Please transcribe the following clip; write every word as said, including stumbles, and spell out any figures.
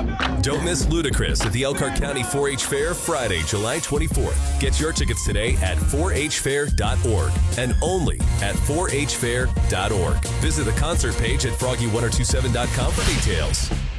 Don't miss Ludacris at the Elkhart County four H Fair Friday, July twenty-fourth. Get your tickets today at four h fair dot org and only at four h fair dot org. Visit the concert page at froggy ten twenty-seven dot com for details.